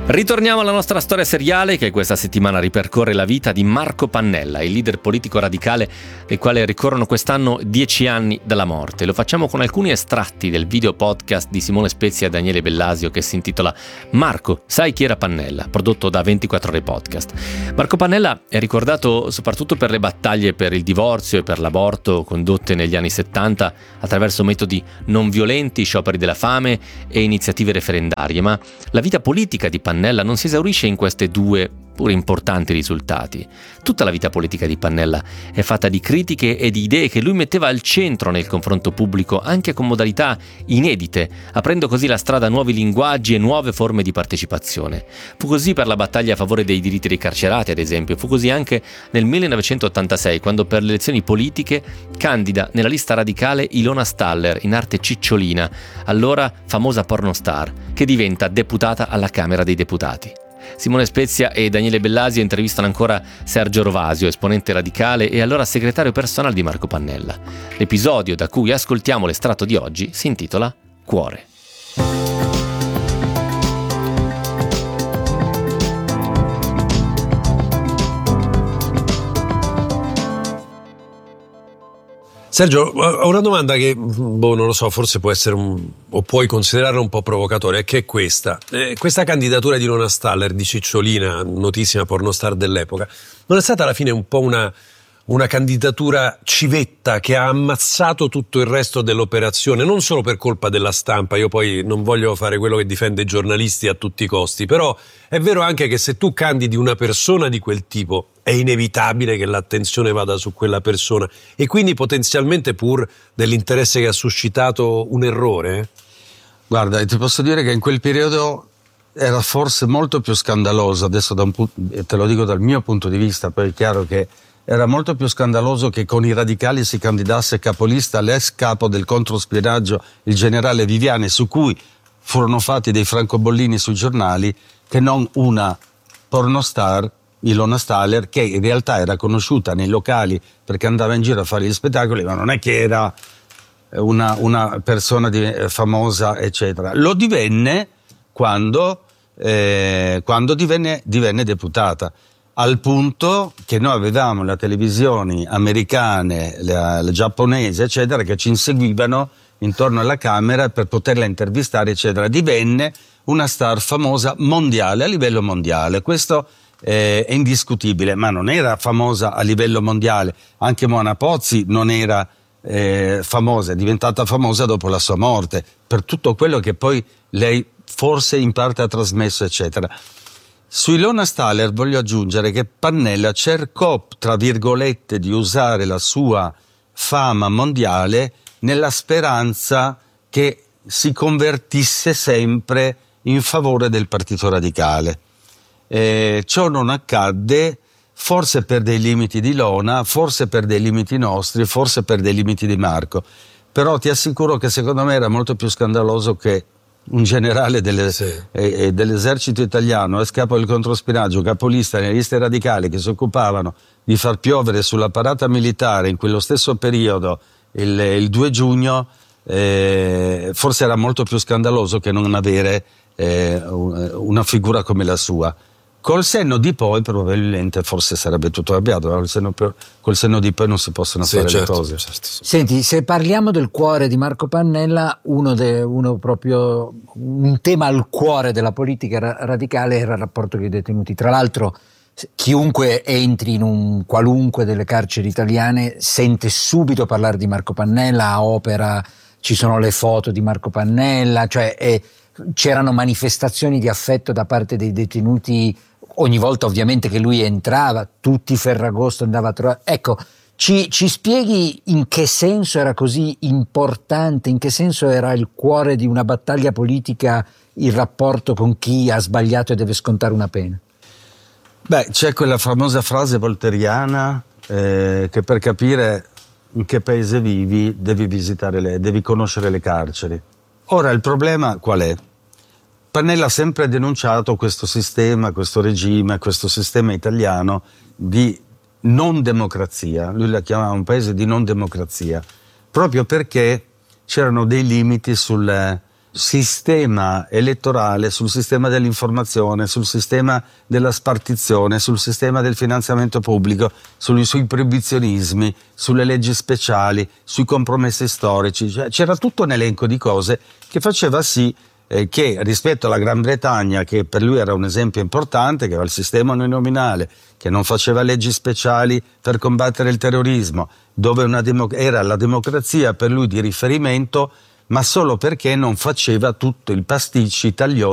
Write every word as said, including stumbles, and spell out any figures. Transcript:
Ritorniamo alla nostra storia seriale che questa settimana ripercorre la vita di Marco Pannella, il leader politico radicale del quale ricorrono quest'anno dieci anni dalla morte. Lo facciamo con alcuni estratti del video podcast di Simone Spezia e Daniele Bellasio che si intitola Marco, sai chi era Pannella?, prodotto da ventiquattro ore podcast. Marco Pannella è ricordato soprattutto per le battaglie per il divorzio e per l'aborto condotte negli anni settanta attraverso metodi non violenti, scioperi della fame e iniziative referendarie, ma la vita politica di Pannella non si esaurisce in questi due pur importanti risultati. Tutta la vita politica di Pannella è fatta di critiche e di idee che lui metteva al centro nel confronto pubblico, anche con modalità inedite, aprendo così la strada a nuovi linguaggi e nuove forme di partecipazione. Fu così per la battaglia a favore dei diritti dei carcerati, ad esempio. Fu così anche nel millenovecentottantasei, quando per le elezioni politiche candida nella lista radicale Ilona Staller, in arte Cicciolina, allora famosa pornostar, che diventa deputata alla Camera dei Deputati. Simone Spezia e Daniele Bellasio intervistano ancora Sergio Rovasio, esponente radicale e allora segretario personale di Marco Pannella. L'episodio da cui ascoltiamo l'estratto di oggi si intitola Cuore. Sergio, ho una domanda che, boh, non lo so, forse può essere un, o puoi considerarla un po' provocatoria, che è questa. Eh, questa candidatura di Ilona Staller, di Cicciolina, notissima pornostar dell'epoca, non è stata alla fine un po' una, una candidatura civetta che ha ammazzato tutto il resto dell'operazione, non solo per colpa della stampa, io poi non voglio fare quello che difende i giornalisti a tutti i costi, però è vero anche che se tu candidi una persona di quel tipo è inevitabile che l'attenzione vada su quella persona e quindi potenzialmente pur dell'interesse che ha suscitato un errore? Guarda, ti posso dire che in quel periodo era forse molto più scandaloso, adesso da un pu- te lo dico dal mio punto di vista, poi è chiaro che era molto più scandaloso che con i radicali si candidasse capolista l'ex capo del controspionaggio, il generale Viviani, su cui furono fatti dei francobollini sui giornali, che non una pornostar, Ilona Staller, che in realtà era conosciuta nei locali perché andava in giro a fare gli spettacoli, ma non è che era una, una persona di, eh, famosa, eccetera. Lo divenne quando, eh, quando divenne, divenne deputata, al punto che noi avevamo le televisioni americane, le, le giapponesi, eccetera, che ci inseguivano intorno alla Camera per poterla intervistare, eccetera. Divenne una star famosa mondiale, a livello mondiale. Questo Eh, è indiscutibile, ma non era famosa a livello mondiale. Anche Moana Pozzi non era eh, famosa, è diventata famosa dopo la sua morte, per tutto quello che poi lei forse in parte ha trasmesso, eccetera. Su Ilona Staller voglio aggiungere che Pannella cercò, tra virgolette, di usare la sua fama mondiale nella speranza che si convertisse sempre in favore del Partito Radicale. Eh, ciò non accadde, forse per dei limiti di Ilona, forse per dei limiti nostri, forse per dei limiti di Marco, però ti assicuro che secondo me era molto più scandaloso che un generale delle, sì. eh, dell'esercito italiano, ex capo del controspionaggio, capolista nelle liste radicali, che si occupavano di far piovere sulla parata militare in quello stesso periodo il, il due giugno, eh, forse era molto più scandaloso che non avere eh, una figura come la sua. Col senno di poi probabilmente forse sarebbe tutto cambiato, col senno, col senno di poi non si possono sì, fare certo, le cose. Certo. Senti, se parliamo del cuore di Marco Pannella, uno, de, uno proprio un tema al cuore della politica ra- radicale era il rapporto con i detenuti. Tra l'altro chiunque entri in un qualunque delle carceri italiane sente subito parlare di Marco Pannella, a opera ci sono le foto di Marco Pannella, cioè è, c'erano manifestazioni di affetto da parte dei detenuti ogni volta ovviamente che lui entrava, tutti Ferragosto andava a trovare. Ecco, ci, ci spieghi in che senso era così importante, in che senso era il cuore di una battaglia politica il rapporto con chi ha sbagliato e deve scontare una pena? Beh, c'è quella famosa frase voltairiana eh, che per capire in che paese vivi devi visitare le, devi conoscere le carceri. Ora il problema qual è? Pannella ha sempre denunciato questo sistema, questo regime, questo sistema italiano di non democrazia. Lui la chiamava un paese di non democrazia, proprio perché c'erano dei limiti sul, sistema elettorale, sul sistema dell'informazione, sul sistema della spartizione, sul sistema del finanziamento pubblico, sui, sui proibizionismi, sulle leggi speciali, sui compromessi storici. Cioè, c'era tutto un elenco di cose che faceva sì eh, che rispetto alla Gran Bretagna, che per lui era un esempio importante, che aveva il sistema uninominale, che non faceva leggi speciali per combattere il terrorismo, dove una demo- era la democrazia per lui di riferimento, ma solo perché non faceva tutto il pasticcio italiano